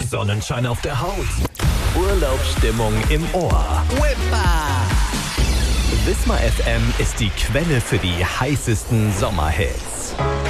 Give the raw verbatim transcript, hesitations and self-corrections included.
Sonnenschein auf der Haut, Urlaubsstimmung im Ohr. Whippa! Wismar F M ist die Quelle für die heißesten Sommerhits.